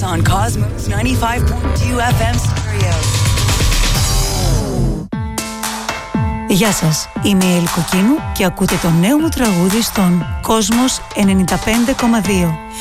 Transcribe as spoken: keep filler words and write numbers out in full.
on Cosmos ninety-five point two εφ εμ Stereo. Γεια σας, είμαι η Έλλη Κοκκίνου και ακούτε το νέο μου τραγούδι στον Cosmos ενενήντα πέντε κόμμα δύο.